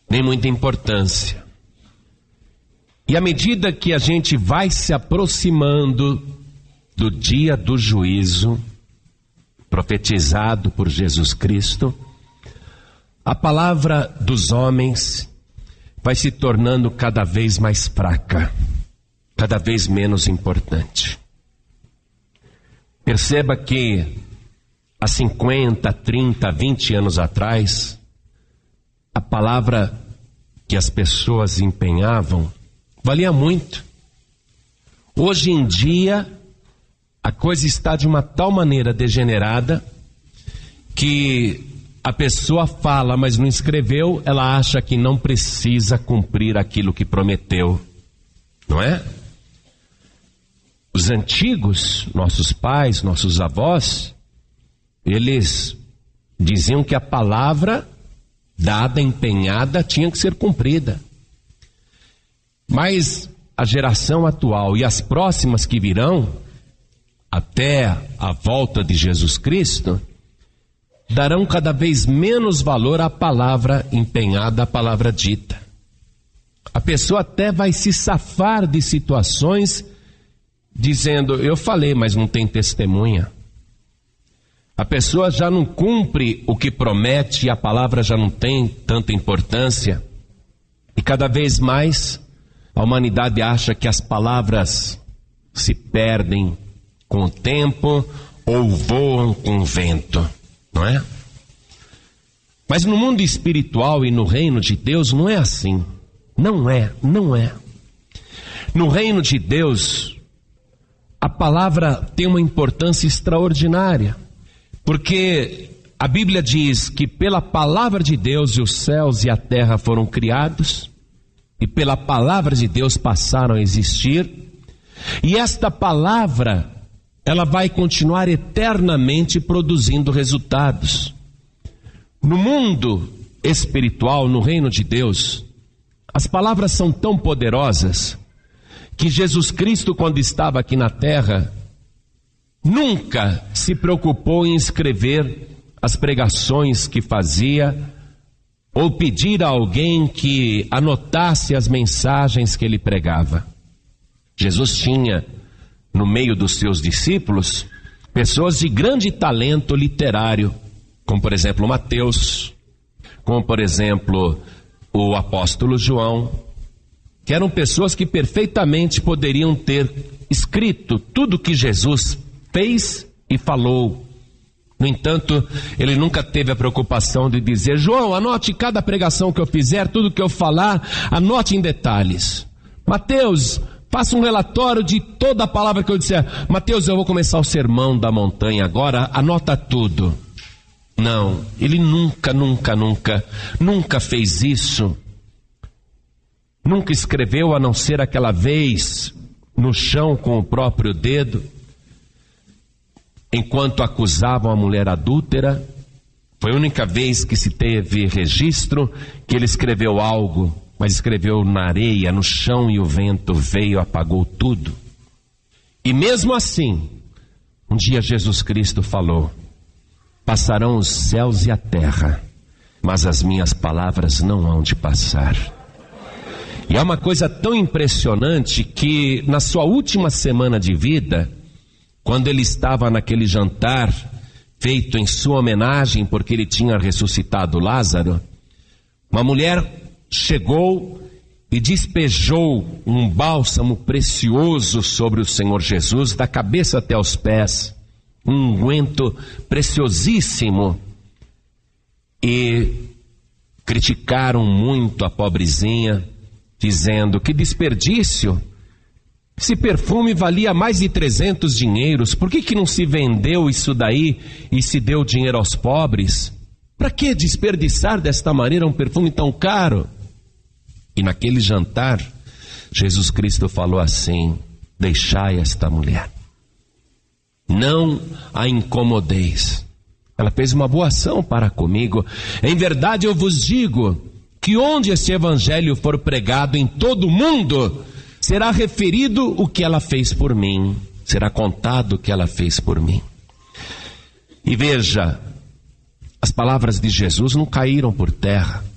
nem muita importância. E à medida que a gente vai se aproximando do dia do juízo, profetizado por Jesus Cristo, a palavra dos homens vai se tornando cada vez mais fraca, cada vez menos importante. Perceba que há 50, 30, 20 anos atrás, a palavra que as pessoas empenhavam valia muito. Hoje em dia, a coisa está de uma tal maneira degenerada que a pessoa fala, mas não escreveu, ela acha que não precisa cumprir aquilo que prometeu, não é? Os antigos, nossos pais, nossos avós, eles diziam que a palavra dada, empenhada, tinha que ser cumprida. Mas a geração atual e as próximas que virão, até a volta de Jesus Cristo, darão cada vez menos valor à palavra empenhada, à palavra dita. A pessoa até vai se safar de situações dizendo, eu falei, mas não tem testemunha. A pessoa já não cumpre o que promete e a palavra já não tem tanta importância. E cada vez mais a humanidade acha que as palavras se perdem com o tempo ou voam com o vento, não é? Mas no mundo espiritual e no reino de Deus não é assim. Não é. No reino de Deus, a palavra tem uma importância extraordinária, porque a Bíblia diz que pela palavra de Deus os céus e a terra foram criados, e pela palavra de Deus passaram a existir, e esta palavra, ela vai continuar eternamente produzindo resultados. No mundo espiritual, no reino de Deus, as palavras são tão poderosas que Jesus Cristo, quando estava aqui na terra, nunca se preocupou em escrever as pregações que fazia ou pedir a alguém que anotasse as mensagens que ele pregava. Jesus tinha no meio dos seus discípulos pessoas de grande talento literário, como por exemplo Mateus, como por exemplo o apóstolo João, que eram pessoas que perfeitamente poderiam ter escrito tudo que Jesus fez e falou. No entanto, ele nunca teve a preocupação de dizer, João, anote cada pregação que eu fizer, tudo que eu falar, anote em detalhes. Mateus, faça um relatório de toda a palavra que eu disser. Mateus, eu vou começar o sermão da montanha agora, anota tudo. Não, ele nunca fez isso. Nunca escreveu, a não ser aquela vez no chão com o próprio dedo, enquanto acusavam a mulher adúltera. Foi a única vez que se teve registro que ele escreveu algo, mas escreveu na areia, no chão, e o vento veio e apagou tudo. E mesmo assim, um dia Jesus Cristo falou, passarão os céus e a terra, mas as minhas palavras não hão de passar. E é uma coisa tão impressionante que na sua última semana de vida, quando ele estava naquele jantar feito em sua homenagem, porque ele tinha ressuscitado Lázaro, uma mulher chegou e despejou um bálsamo precioso sobre o Senhor Jesus, da cabeça até os pés, um unguento preciosíssimo, e criticaram muito a pobrezinha, dizendo que desperdício. Esse perfume valia mais de 300 dinheiros, por que não se vendeu isso daí e se deu dinheiro aos pobres? Para que desperdiçar desta maneira um perfume tão caro? E naquele jantar, Jesus Cristo falou assim, deixai esta mulher, não a incomodeis, ela fez uma boa ação para comigo. Em verdade eu vos digo, que onde este evangelho for pregado em todo o mundo, será referido o que ela fez por mim, será contado o que ela fez por mim. E veja, as palavras de Jesus não caíram por terra.